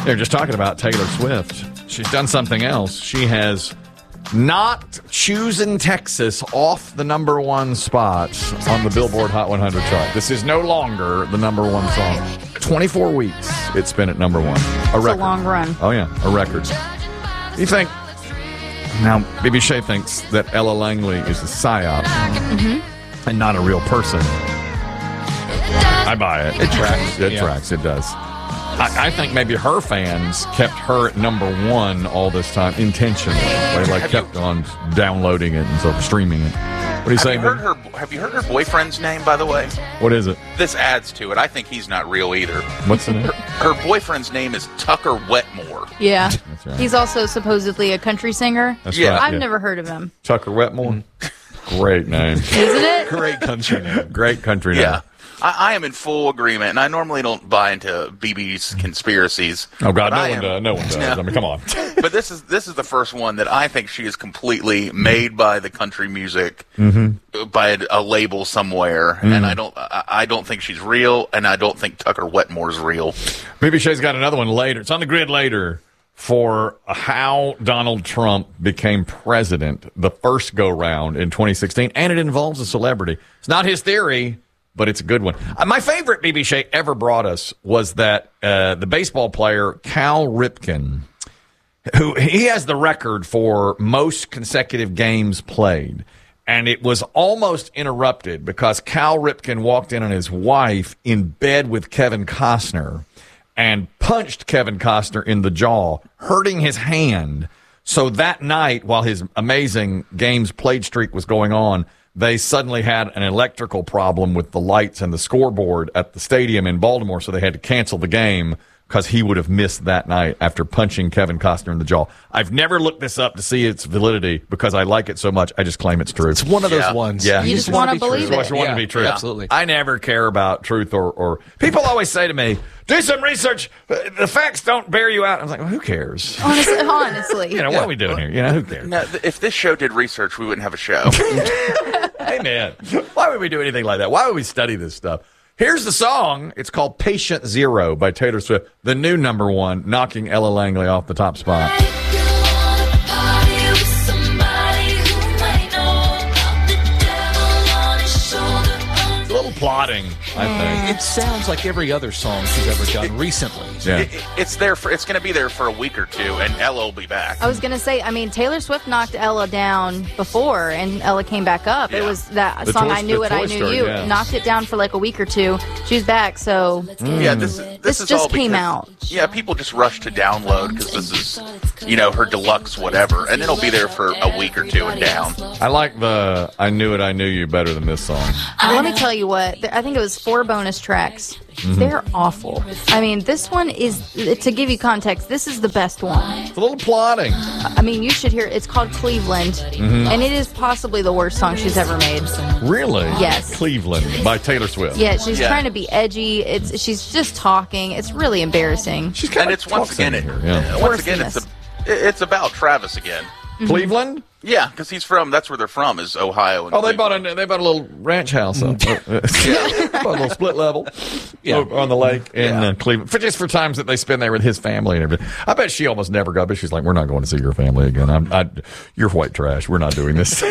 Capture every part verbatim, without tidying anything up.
They're just talking about Taylor Swift. She's done something else. She has knocked Choosing Texas off the number one spot on the Billboard Hot one hundred chart. This is no longer the number one song. twenty-four weeks it's been at number one. A record. It's a long run. Oh, yeah, a record. You think... Now, B B Shea thinks that Ella Langley is a psyop mm-hmm. and not a real person. I buy it. It tracks. It yeah. tracks. It does. I, I think maybe her fans kept her at number one all this time intentionally. They like have kept you, on downloading it and so streaming it. What are you have saying? You heard her, have you heard her boyfriend's name, by the way? What is it? This adds to it. I think he's not real either. What's the name? Her, her boyfriend's name is Tucker Wetmore. Yeah. That's right. He's also supposedly a country singer. That's yeah. right. I've yeah. never heard of him. Tucker Wetmore? Mm-hmm. Great name. Isn't it? Great country name. Great country name. Yeah. I, I am in full agreement, and I normally don't buy into B B's conspiracies. Oh, God, no I one, am, does. no one does. No. I mean, come on. But this is this is the first one that I think she is completely made by the country music, mm-hmm. by a, a label somewhere, mm. and I don't I, I don't think she's real, and I don't think Tucker Wetmore's real. B B Shay's got another one later. It's on the grid later for how Donald Trump became president the first go-round in twenty sixteen, and it involves a celebrity. It's not his theory, but it's a good one. Uh, my favorite B B Shea ever brought us was that uh, the baseball player Cal Ripken, who he has the record for most consecutive games played, and it was almost interrupted because Cal Ripken walked in on his wife in bed with Kevin Costner and punched Kevin Costner in the jaw, hurting his hand. So that night, while his amazing games played streak was going on, they suddenly had an electrical problem with the lights and the scoreboard at the stadium in Baltimore, so they had to cancel the game because he would have missed that night after punching Kevin Costner in the jaw. I've never looked this up to see its validity because I like it so much. I just claim it's true. It's one of those yeah. ones. Yeah. You, you just, just want to believe true. it. You want yeah. to be true. Yeah. Absolutely. I never care about truth or, or people always say to me, do some research. The facts don't bear you out. I was like, well, who cares? Honestly, honestly. You know, what are we doing here? You know, who cares? Now, if this show did research, we wouldn't have a show. Hey, man. Why would we do anything like that? Why would we study this stuff? Here's the song. It's called Patient Zero by Taylor Swift, the new number one, knocking Ella Langley off the top spot. It's a little plotting, I think. It sounds like every other song she's ever done recently. Yeah. It, it's there for. It's going to be there for a week or two, and Ella will be back. I was going to say, I mean, Taylor Swift knocked Ella down before, and Ella came back up. Yeah. It was that The song, Toy- I Knew the It, Toy I Knew Story, You. yeah. Knocked it down for like a week or two. She's back, so Mm. Yeah, this this, This is just all came because- out. Yeah, people just rush to download because this is, you know, her deluxe whatever, and it'll be there for a week or two and down. I like the I Knew It, I Knew You better than this song. let me tell you what. th- I think it was four bonus tracks. Mm-hmm. They're awful. I mean, this one is, to give you context, this is the best one. It's a little plotting. I mean, you should hear it. It's called Cleveland, Mm-hmm. and it is possibly the worst song she's ever made. Really? Yes. Cleveland by Taylor Swift. Yeah, she's Yeah. trying to be edgy. It's She's just talking. It's really embarrassing. She's kind And of it's once again, it, here. Yeah. uh, once again, it's a, it's about Travis again. Cleveland? Yeah, because he's from. That's where they're from. Is Ohio. And Oh, they Cleveland. bought a they bought a little ranch house up, bought a little split level, Yeah. over on the lake in Yeah. uh, Cleveland, for just for times that they spend there with his family and everything. I bet she almost never got, but she's like, "We're not going to see your family again. I'm, I, you're white trash. We're not doing this.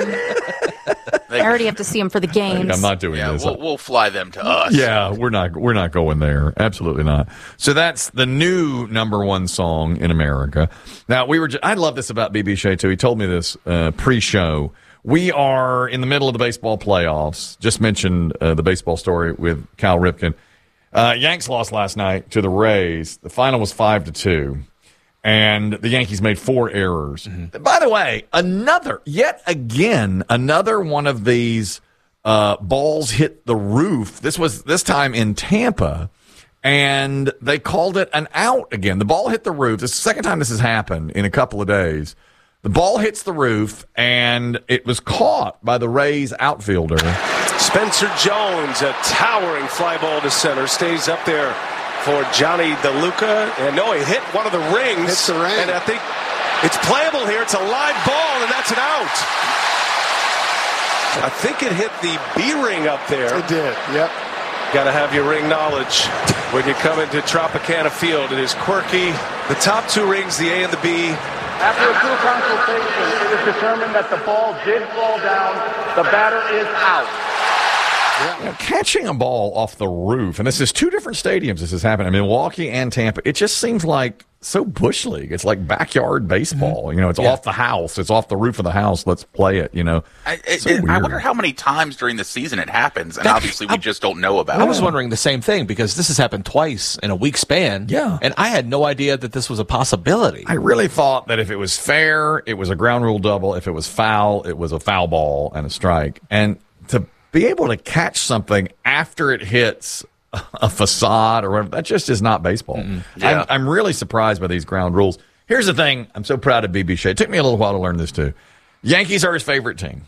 I already have to see him for the games. I'm not doing Yeah, this." we'll, we'll fly them to us. Yeah, we're not we're not going there. Absolutely not. So that's the new number one song in America. Now we were. Just, I love this about B B Shea too. He told me this uh, pre-show. We are in the middle of the baseball playoffs. Just mentioned uh, the baseball story with Cal Ripken. Uh, Yanks lost last night to the Rays. The final was five to two. And the Yankees made four errors. Mm-hmm. By the way, another, yet again, another one of these uh, balls hit the roof. This was this time in Tampa, and they called it an out again. The ball hit the roof. This is the second time this has happened in a couple of days. The ball hits the roof, and it was caught by the Rays outfielder. Spencer Jones, a towering fly ball to center, stays up there for Johnny DeLuca, and no, he hit one of the rings. Hits the ring. And I think it's playable here. It's a live ball, and that's an out. I think it hit the B ring up there. It did, yep. Got to have your ring knowledge when you come into Tropicana Field. It is quirky. The top two rings, the A and the B. After a full consultation, it is determined that the ball did fall down. The batter is out. You know, catching a ball off the roof, and this is two different stadiums this has happened in Milwaukee and Tampa. It just seems like so Bush League. It's like backyard baseball. Mm-hmm. You know, it's yeah. off the house. It's off the roof of the house. Let's play it, you know. I, so it, I wonder how many times during the season it happens, and that, obviously we I, just don't know about I it. I was wondering the same thing, because this has happened twice in a week span. Yeah. And I had no idea that this was a possibility. I really thought that if it was fair, it was a ground rule double. If it was foul, it was a foul ball and a strike. And to be able to catch something after it hits a facade or whatever, that just is not baseball. Mm-hmm. Yeah. I'm, I'm really surprised by these ground rules. Here's the thing. I'm so proud of B B. Shea. It took me a little while to learn this, too. Yankees are his favorite team.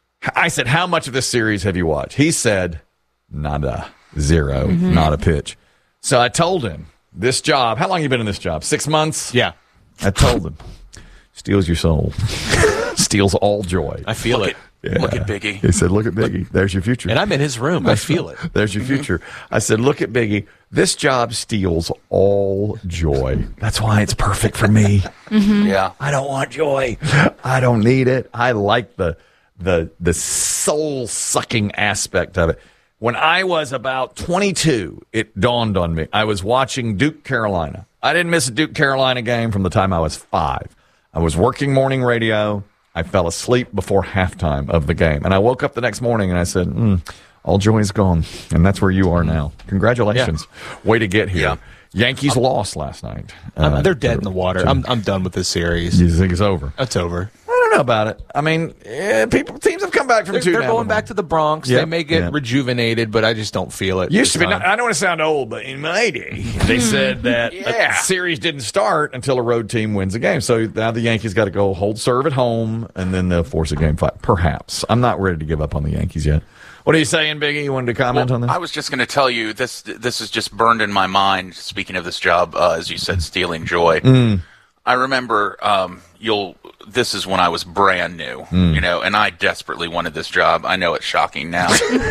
I said, how much of this series have you watched? He said, nada, zero, mm-hmm. not a pitch. So I told him, this job, how long have you been in this job? Six months? Yeah. I told him, steals your soul. Steals all joy. I feel Look it. At- Yeah. Look at Biggie. He said, look at Biggie. There's your future. And I'm in his room. I feel it. There's your future. I said, look at Biggie. This job steals all joy. That's why it's perfect for me. Mm-hmm. Yeah. I don't want joy. I don't need it. I like the the the soul-sucking aspect of it. When I was about twenty-two, it dawned on me. I was watching Duke Carolina. I didn't miss a Duke Carolina game from the time I was five. I was working morning radio. I fell asleep before halftime of the game. And I woke up the next morning and I said, mm, all joy is gone. And that's where you are now. Congratulations. Yeah. Way to get here. Yeah. Yankees um, lost last night. Uh, they're dead in the water. I'm I'm done with this series. You think it's over? It's over. I don't know about it. I mean, eh, people teams have come back from they're, two. They're going back to the Bronx. Yep. They may get yep. rejuvenated, but I just don't feel it. Used to be. Not, I don't want to sound old, but in my day, they said that yeah. a series didn't start until a road team wins a game. So now the Yankees got to go hold serve at home, and then they'll force a game five. Perhaps. I'm not ready to give up on the Yankees yet. What are you saying, Biggie? You wanted to comment well, on this? I was just going to tell you this. This is just burned in my mind. Speaking of this job, uh, as you said, stealing joy. Mm. I remember. Um, you'll. This is when I was brand new, mm. you know, and I desperately wanted this job. I know it's shocking now.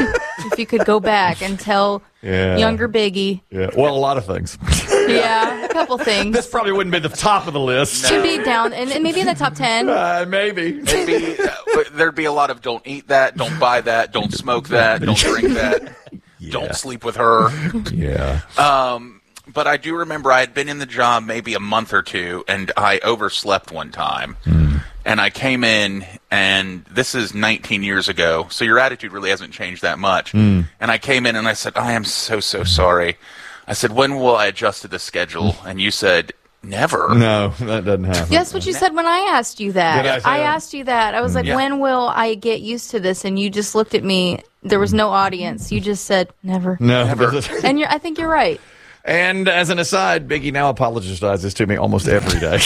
If you could go back and tell yeah. younger Biggie. Yeah. Well, a lot of things. Yeah, a couple things. This probably wouldn't be the top of the list. No. Should be down, and, and maybe in the top ten. Uh, maybe. Maybe uh, there'd be a lot of don't eat that, don't buy that, don't smoke that, don't drink that, yeah. don't sleep with her. Yeah. Um. But I do remember I had been in the job maybe a month or two, and I overslept one time. Mm. And I came in, and this is nineteen years ago, so your attitude really hasn't changed that much. Mm. And I came in, and I said, I am so, so sorry. I said, when will I adjust to the schedule? And you said, never. No, that doesn't happen. Guess what you said when I asked you that? Did I say I that? asked you that. I was like, yeah. when will I get used to this? And you just looked at me. There was no audience. You just said, never. No, never. And you're, I think you're right. And as an aside, Biggie now apologizes to me almost every day.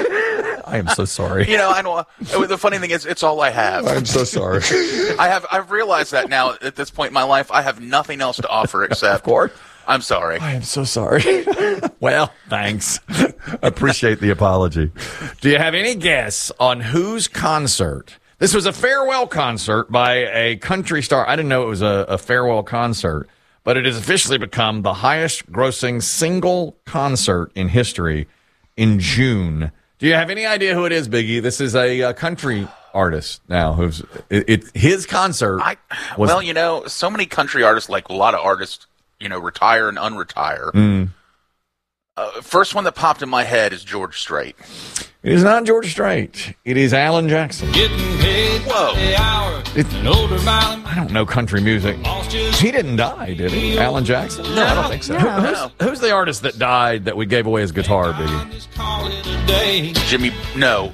I am so sorry. You know, I know. The funny thing is, it's all I have. I'm so sorry. I have. I've realized that now. At this point in my life, I have nothing else to offer except. Of course. I'm sorry. I am so sorry. Well, thanks. Appreciate the apology. Do you have any guess on whose concert? This was a farewell concert by a country star. I didn't know it was a, a farewell concert, but it has officially become the highest grossing single concert in history in June. Do you have any idea who it is, Biggie? This is a, a country artist now who's it, it his concert. I, was, well, you know, so many country artists, like a lot of artists, you know, retire and unretire. Mm. Uh, first one that popped in my head is George Strait. It is not George Strait. It is Alan Jackson. Getting paid Whoa. the hour. It, An older mile. I don't know country music. He didn't die, did he? Alan Jackson? No, I don't think so. No. Who- who's, who's the artist that died that we gave away his guitar, Biggie? Just call it a day. Jimmy, no.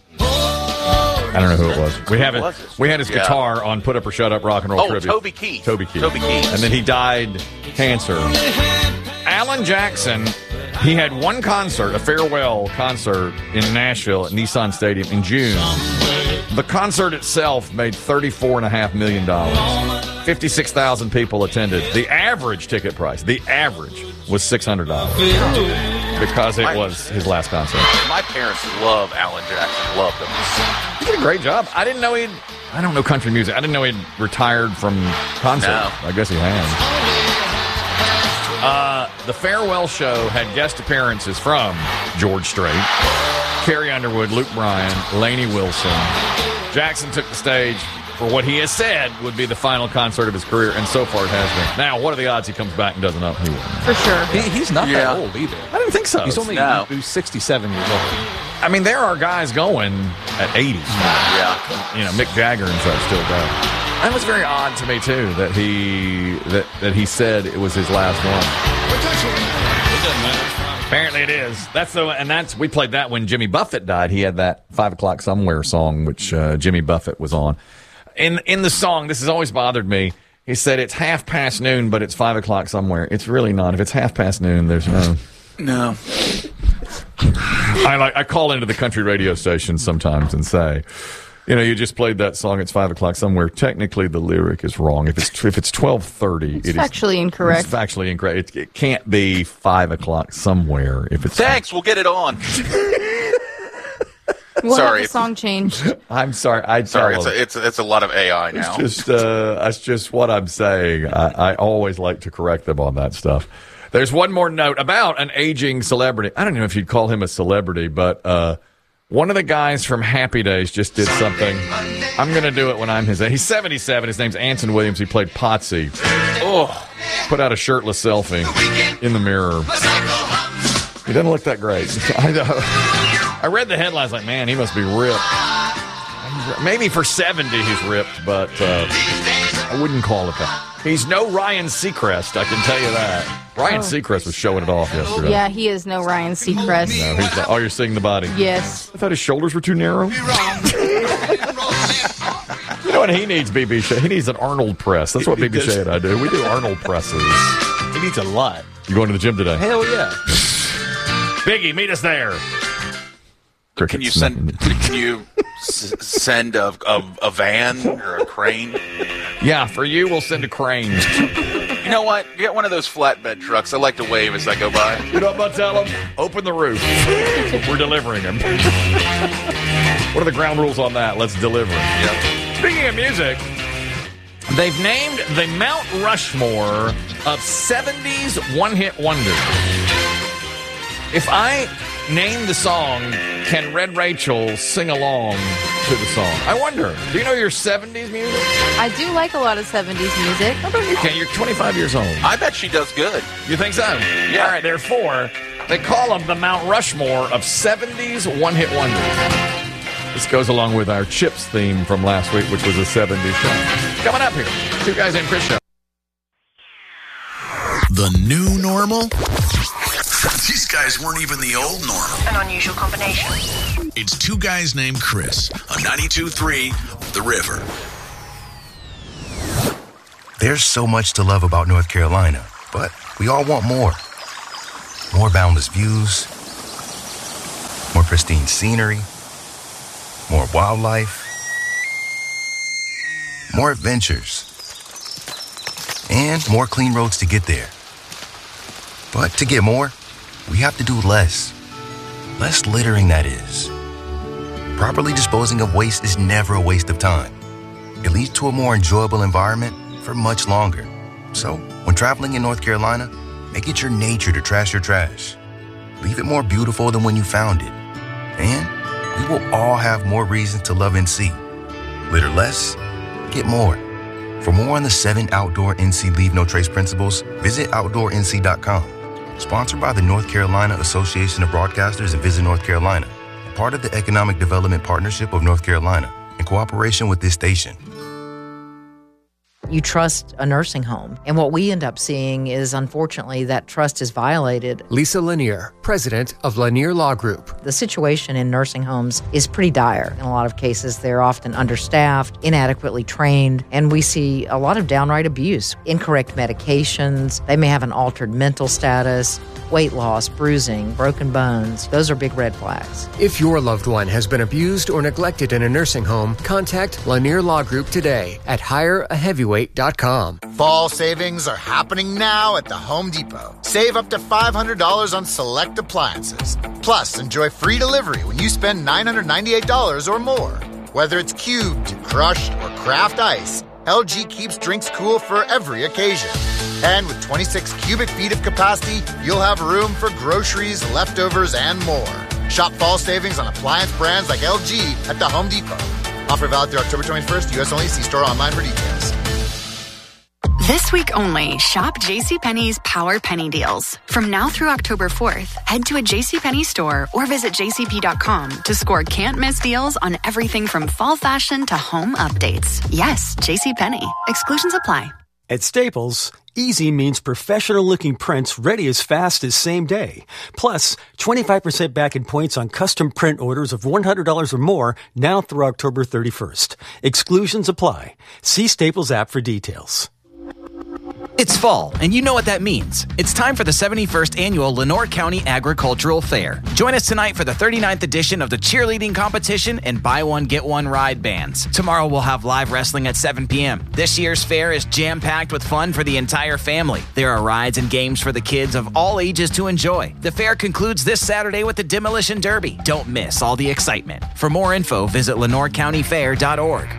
I don't know who it was. We have it. was it? We had his Yeah. guitar on Put Up or Shut Up Rock and Roll Oh, Tribute. Toby Keith. Toby Keith. Toby Keith. And then he died cancer. Alan Jackson, he had one concert, a farewell concert in Nashville at Nissan Stadium in June. The concert itself made thirty-four point five million dollars. fifty-six thousand people attended. The average ticket price, the average, was six hundred dollars because it was his last concert. My parents love Alan Jackson. Loved him. He did a great job. I didn't know he'd, I don't know country music. I didn't know he'd retired from concerts. No. I guess he had. Uh, the farewell show had guest appearances from George Strait, Carrie Underwood, Luke Bryan, Lainey Wilson. Jackson took the stage for what he has said would be the final concert of his career, and so far it has been. Now, what are the odds he comes back and does another? He won't. For sure. He, he's not Yeah. that old either. I didn't think so. He's only No. he's sixty-seven years old. I mean, there are guys going at eighty. Yeah. You know, Mick Jagger and such still go. That was very odd to me too that he that that he said it was his last one. It doesn't matter. Apparently it is. That's the and that's we played that when Jimmy Buffett died. He had that Five O'Clock Somewhere song, which uh, Jimmy Buffett was on. In in the song, this has always bothered me. He said it's half past noon, but it's five o'clock somewhere. It's really not. If it's half past noon, there's no. No. I like I call into the country radio station sometimes and say, you know, you just played that song. It's five o'clock somewhere. Technically, the lyric is wrong. If it's if it's twelve thirty, It's factually incorrect. It's factually incorrect. It, it can't be five o'clock somewhere. If it's Thanks. We'll get it on. We'll Sorry. have the song changed. I'm sorry. I Sorry. tell It's a, it's a, it's a lot of A I now. It's just uh, that's just what I'm saying. I, I always like to correct them on that stuff. There's one more note about an aging celebrity. I don't know if you'd call him a celebrity, but uh, one of the guys from Happy Days just did something. I'm going to do it when I'm his age. He's seventy-seven. His name's Anson Williams. He played Potsy. Oh. Put out a shirtless selfie in the mirror. He doesn't look that great. I know. I read the headlines like, man, he must be ripped. Maybe for seventy he's ripped, but uh, I wouldn't call it that. He's no Ryan Seacrest, I can tell you that. Ryan Oh. Seacrest was showing it off yesterday. Yeah, he is no Ryan Seacrest. No, he's not. Oh, you're seeing the body. Yes. I thought his shoulders were too narrow. You know what he needs, B B Shea? He needs an Arnold press. That's what B B Shea and I do. We do Arnold presses. He needs a lot. You going to the gym today? Hell yeah. Biggie, meet us there. Can you send? Can you s- send a, a a van or a crane? Yeah, for you, we'll send a crane. You know what? Get one of those flatbed trucks. I like to wave as I go by. You know what I'm going to tell them? Open the roof. We're delivering them. What are the ground rules on that? Let's deliver them. Yep. Speaking of music, they've named the Mount Rushmore of seventies one-hit wonders. If I name the song, can Red Rachel sing along to the song? I wonder. Do you know your seventies music? I do like a lot of seventies music. How about you can? You're twenty-five years old. I bet she does good. You think so? Yeah. All right, therefore, they call them the Mount Rushmore of seventies one-hit wonders. This goes along with our Chips theme from last week, which was a seventies show. Coming up here, Two Guys Named Chris show. The new normal? These guys weren't even the old normal. An unusual combination. It's Two Guys Named Chris on ninety-two point three The River. There's so much to love about North Carolina, but we all want more. More boundless views, more pristine scenery, more wildlife, more adventures, and more clean roads to get there. But to get more, we have to do less. Less littering, that is. Properly disposing of waste is never a waste of time. It leads to a more enjoyable environment for much longer. So, when traveling in North Carolina, make it your nature to trash your trash. Leave it more beautiful than when you found it. And we will all have more reasons to love N C. Litter less, get more. For more on the seven outdoor N C Leave No Trace principles, visit outdoor N C dot com. Sponsored by the North Carolina Association of Broadcasters and Visit North Carolina, a part of the Economic Development Partnership of North Carolina, in cooperation with this station. You trust a nursing home. And what we end up seeing is, unfortunately, that trust is violated. Lisa Lanier, president of Lanier Law Group. The situation in nursing homes is pretty dire. In a lot of cases, they're often understaffed, inadequately trained, and we see a lot of downright abuse. Incorrect medications, they may have an altered mental status, weight loss, bruising, broken bones. Those are big red flags. If your loved one has been abused or neglected in a nursing home, contact Lanier Law Group today at hire a heavyweight dot com. Fall savings are happening now at the Home Depot. Save up to five hundred dollars on select appliances. Plus, enjoy free delivery when you spend nine hundred ninety-eight dollars or more. Whether it's cubed, crushed, or craft ice, L G keeps drinks cool for every occasion. And with twenty-six cubic feet of capacity, you'll have room for groceries, leftovers, and more. Shop fall savings on appliance brands like L G at the Home Depot. Offer valid through October twenty-first. U S only. See store online for details. This week only, shop JCPenney's Power Penny Deals. From now through October fourth, head to a JCPenney store or visit j c p dot com to score can't-miss deals on everything from fall fashion to home updates. Yes, JCPenney. Exclusions apply. At Staples, easy means professional-looking prints ready as fast as same day. Plus, twenty-five percent back in points on custom print orders of one hundred dollars or more now through October thirty-first. Exclusions apply. See Staples app for details. It's fall, and you know what that means. It's time for the seventy-first Annual Lenoir County Agricultural Fair. Join us tonight for the thirty-ninth edition of the cheerleading competition and buy one, get one ride bands. Tomorrow we'll have live wrestling at seven p.m. This year's fair is jam-packed with fun for the entire family. There are rides and games for the kids of all ages to enjoy. The fair concludes this Saturday with the Demolition Derby. Don't miss all the excitement. For more info, visit lenoir county fair dot org.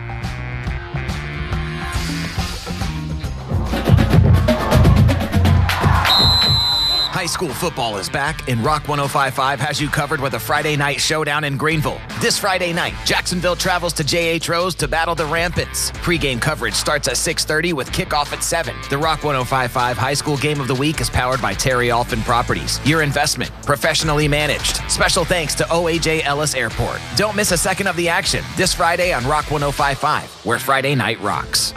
High school football is back, and Rock one oh five point five has you covered with a Friday night showdown in Greenville. This Friday night, Jacksonville travels to J H. Rose to battle the Rampants. Pre-game coverage starts at six thirty with kickoff at seven. The Rock one oh five point five High School Game of the Week is powered by Terry Alfin Properties. Your investment, professionally managed. Special thanks to O A J Ellis Airport. Don't miss a second of the action this Friday on Rock one oh five point five, where Friday night rocks.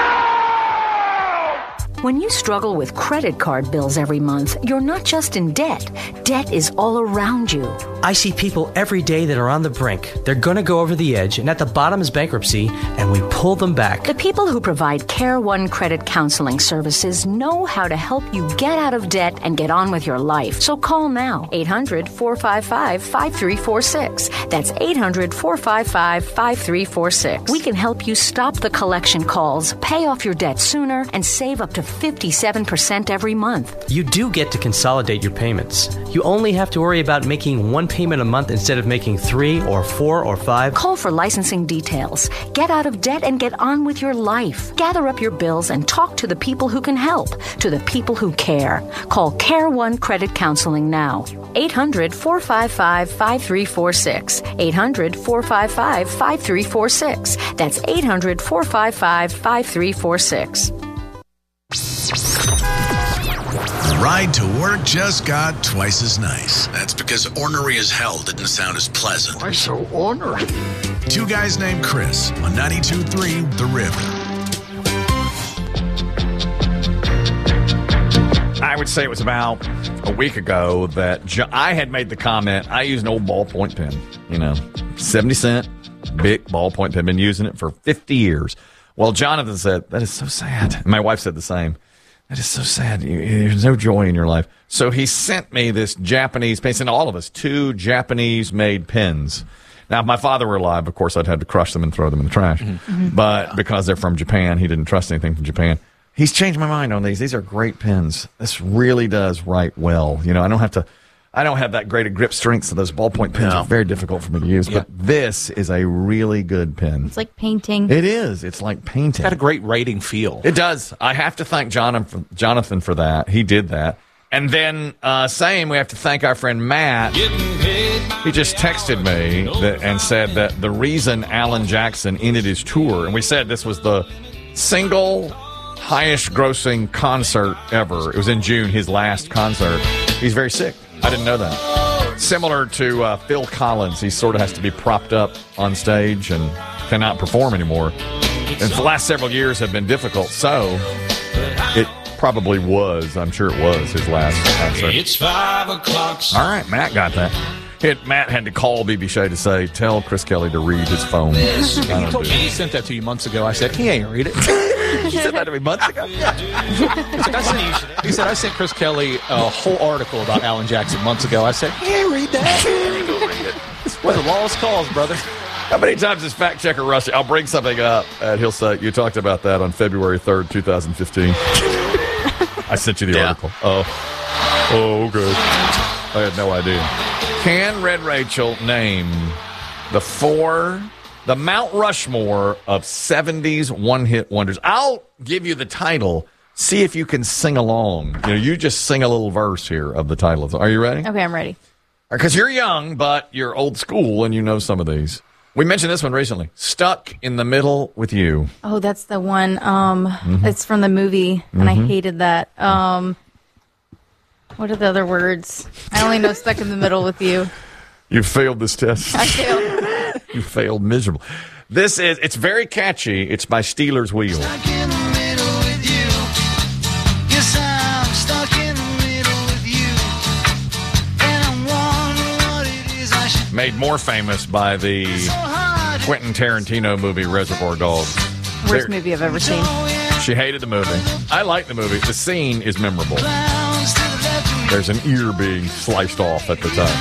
When you struggle with credit card bills every month, you're not just in debt. Debt is all around you. I see people every day that are on the brink. They're going to go over the edge, and at the bottom is bankruptcy, and we pull them back. The people who provide Care One Credit Counseling Services know how to help you get out of debt and get on with your life. So call now, eight hundred, four five five, five three four six. That's eight hundred, four five five, five three four six. We can help you stop the collection calls, pay off your debt sooner, and save up to fifty-seven percent every month. You do get to consolidate your payments. You only have to worry about making one payment a month instead of making three or four or five. Call for licensing details. Get out of debt and get on with your life. Gather up your bills and talk to the people who can help, to the people who care. Call Care One Credit Counseling now. eight hundred, four five five, five three four six. eight hundred, four five five, five three four six. That's eight hundred, four five five, five three four six. The ride to work just got twice as nice. That's because ornery as hell didn't sound as pleasant. Why so ornery? Two guys named Chris on ninety-two point three The River. I would say it was about a week ago that jo- I had made the comment. I use an old ballpoint pen, you know, seventy cent, big ballpoint pen. Been using it for fifty years. Well, Jonathan said, that is so sad. And my wife said the same. That is so sad. There's no joy in your life. So he sent me this Japanese pen. He sent all of us two Japanese-made pens. Now, if my father were alive, of course, I'd have to crush them and throw them in the trash. Mm-hmm. Mm-hmm. But because they're from Japan, he didn't trust anything from Japan. He's changed my mind on these. These are great pens. This really does write well. You know, I don't have to. I don't have that great a grip strength, so those ballpoint pens no. are very difficult for me to use. Yeah. But this is a really good pen. It's like painting. It is. It's like painting. It's got a great writing feel. It does. I have to thank Jonathan, Jonathan for that. He did that. And then, uh, same, we have to thank our friend Matt. He just texted me that, and said that the reason Alan Jackson ended his tour, and we said this was the single highest grossing concert ever. It was in June, his last concert. He's very sick. I didn't know that. Similar to uh, Phil Collins, he sort of has to be propped up on stage and cannot perform anymore. And the last several years have been difficult, so it probably was, I'm sure it was, his last concert. It's five o'clock. All right, Matt got that. It, Matt had to call B B Shea to say, tell Chris Kelly to read his phone. He told me he sent that to you months ago. I said, he ain't read it. You said that to me months ago? Yeah. He's like, I sent, he said, I sent Chris Kelly a whole article about Alan Jackson months ago. I said, he ain't read that. He ain't gonna read it. It's one of the lost cause, brother. How many times is fact checker Rusty? I'll bring something up, and he'll say, you talked about that on February third, twenty fifteen. I sent you the yeah. article. Oh, oh, good. I had no idea. Can Red Rachel name the four, the Mount Rushmore of seventies one-hit wonders? I'll give you the title see if you can sing along. You know, you just sing a little verse here of the title of the. Are you ready? Okay, I'm ready. Because you're young, but you're old school, and you know some of these. We mentioned this one recently. Stuck in the Middle with You. Oh, that's the one. Um, Mhm. It's from the movie, and I Mhm. hated that. Um, what are the other words? I only know "Stuck in the Middle with You." You failed this test. I failed. You failed miserable. This is, it's very catchy. It's by Steelers Wheel. Yes, I'm stuck in the middle with you. And I'm wondering what it is I should Made more famous by the Quentin Tarantino movie Reservoir Dogs. Worst There- movie I've ever seen. She hated the movie. I like the movie. The scene is memorable. There's an ear being sliced off at the time.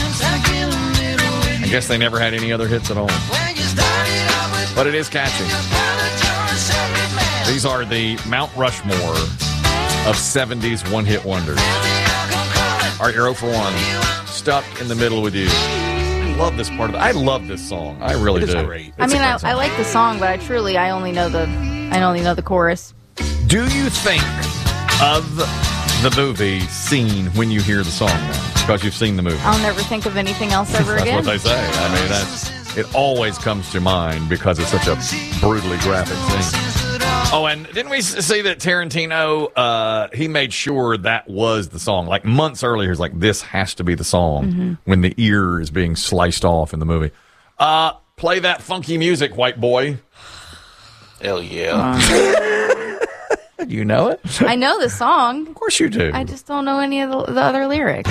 I guess they never had any other hits at all. But it is catchy. These are the Mount Rushmore of seventies one-hit wonders. All right, you're oh for one. Stuck in the Middle with You. I love this part of it. I love this song. I really It is do. great. I It's a mean, I, great song. I like the song, but I truly, I only know the, I only know the chorus. Do you think of the movie scene when you hear the song now? Because you've seen the movie. I'll never think of anything else ever That's again. what they say. I mean, that's it. Always comes to mind because it's such a brutally graphic scene. Oh, and didn't we s- see that Tarantino? Uh, he made sure that was the song. Like months earlier, he's like, "This has to be the song." Mhm. When the ear is being sliced off in the movie. Uh, play that funky music, white boy. Hell yeah. You know it? I know the song. Of course you do. I just don't know any of the, the other lyrics.